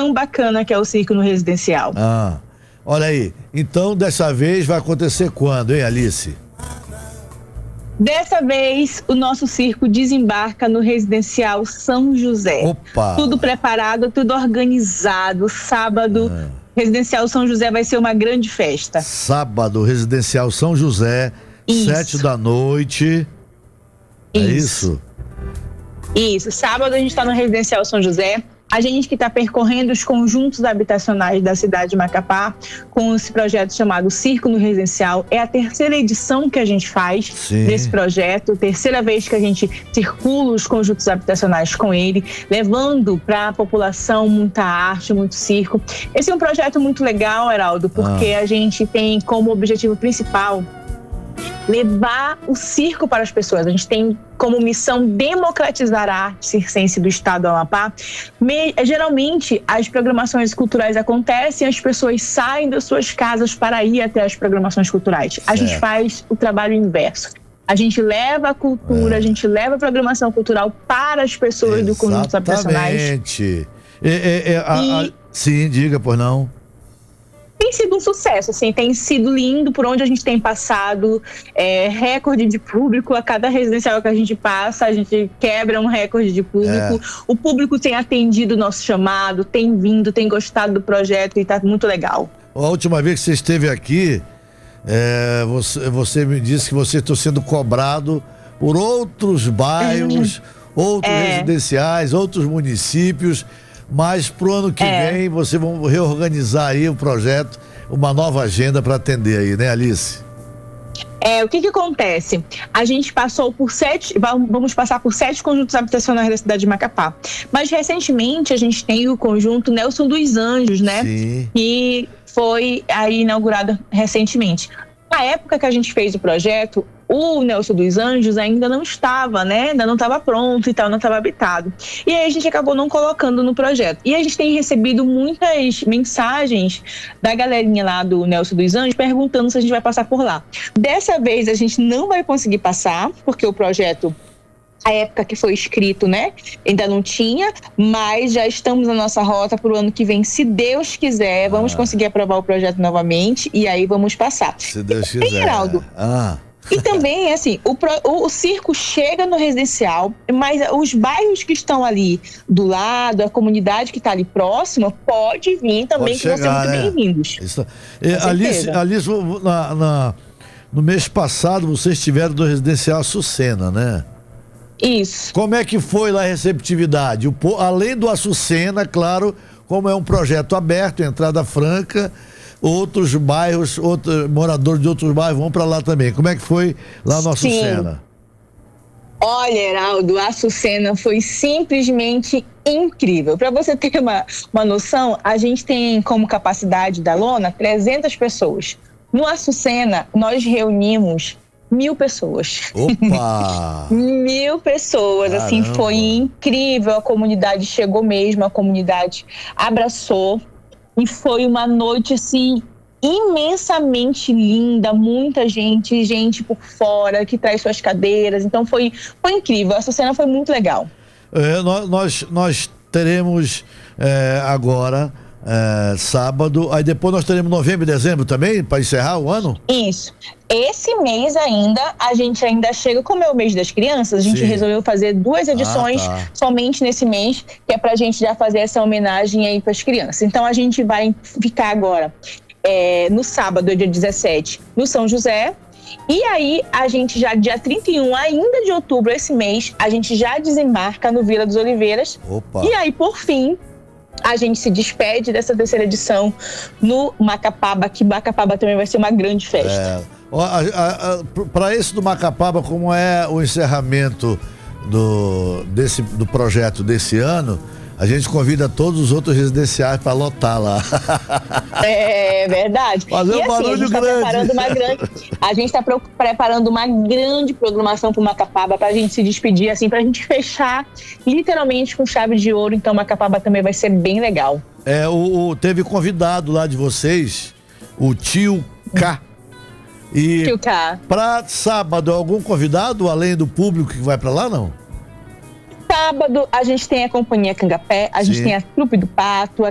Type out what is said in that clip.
tão bacana que é o circo no residencial. Olha aí, então dessa vez vai acontecer quando, hein, Alice? Dessa vez, o nosso circo desembarca no Residencial São José. Opa! Tudo preparado, tudo organizado. Sábado, Residencial São José vai ser uma grande festa. Sábado, Residencial São José, 7 da noite. É isso? Isso. Sábado a gente está no Residencial São José. A gente que está percorrendo os conjuntos habitacionais da cidade de Macapá com esse projeto chamado Circo no Residencial. É a terceira edição que a gente faz desse projeto, terceira vez que a gente circula os conjuntos habitacionais com ele, levando para a população muita arte, muito circo. Esse é um projeto muito legal, Heraldo, porque a gente tem como objetivo principal levar o circo para as pessoas. A gente tem como missão democratizar a arte circense do estado do Amapá. Geralmente, as programações culturais acontecem, as pessoas saem das suas casas para ir até as programações culturais. A gente faz o trabalho inverso. A gente leva a cultura, a gente leva a programação cultural para as pessoas do conjunto habitacionais. Exatamente. Sim, diga, por não. Tem sido um sucesso, assim, tem sido lindo por onde a gente tem passado, recorde de público a cada residencial que a gente passa, a gente quebra um recorde de público, o público tem atendido o nosso chamado, tem vindo, tem gostado do projeto e tá muito legal. A última vez que você esteve aqui, você me disse que você está sendo cobrado por outros bairros, outros residenciais, outros municípios. Mas pro ano que vem vocês vão reorganizar aí o projeto, uma nova agenda para atender aí, né, Alice? O que acontece? A gente passou por vamos passar por 7 conjuntos habitacionais da cidade de Macapá. Mas recentemente a gente tem o conjunto Nelson dos Anjos, né? Sim. Que foi aí inaugurado recentemente. Na época que a gente fez o projeto, o Nelson dos Anjos ainda não estava, né? Ainda não estava pronto e tal, não estava habitado. E aí a gente acabou não colocando no projeto. E a gente tem recebido muitas mensagens da galerinha lá do Nelson dos Anjos perguntando se a gente vai passar por lá. Dessa vez a gente não vai conseguir passar, porque o projeto, a época que foi escrito, né, ainda não tinha, mas já estamos na nossa rota para o ano que vem, se Deus quiser, vamos conseguir aprovar o projeto novamente e aí vamos passar. Se Deus quiser. Geraldo, e também, assim, o circo chega no residencial, mas os bairros que estão ali do lado, a comunidade que está ali próxima, pode vir também, que vão ser muito bem-vindos. Alice, no mês passado vocês estiveram no residencial Açucena, né? Isso. Como é que foi lá a receptividade? Além do Açucena, claro, como é um projeto aberto, entrada franca, outros bairros, moradores de outros bairros vão para lá também. Como é que foi lá no Açucena? Olha, Heraldo, a Açucena foi simplesmente incrível. Para você ter uma noção, a gente tem como capacidade da lona 300 pessoas. No Açucena, nós reunimos 1.000 pessoas. Opa! 1.000 pessoas, caramba, assim, foi incrível. A comunidade chegou mesmo, a comunidade abraçou. E foi uma noite, assim, imensamente linda, muita gente por fora, que traz suas cadeiras. Então foi incrível, essa cena foi muito legal. Nós teremos agora, sábado, aí depois nós teremos novembro e dezembro também, para encerrar o ano? Isso. Esse mês ainda, a gente ainda chega, como é o mês das crianças, a gente resolveu fazer 2 edições somente nesse mês, que é pra gente já fazer essa homenagem aí pras crianças. Então a gente vai ficar agora no sábado, dia 17, no São José, e aí a gente já, dia 31 ainda de outubro, esse mês, a gente já desembarca no Vila dos Oliveiras. Opa. E aí, por fim, a gente se despede dessa terceira edição no Macapaba, que Macapaba também vai ser uma grande festa. Para esse do Macapaba, como é o encerramento do projeto desse ano, a gente convida todos os outros residenciais para lotar lá. É verdade. Fazer um barulho grande. A gente está preparando uma grande programação para o Macapaba, para a gente se despedir, assim, para a gente fechar literalmente com chave de ouro. Então, Macapaba também vai ser bem legal. Teve convidado lá de vocês, o Tio K. E para sábado, algum convidado, além do público que vai para lá, não? Sábado, a gente tem a Companhia Cangapé, a gente tem a Trupe do Pato,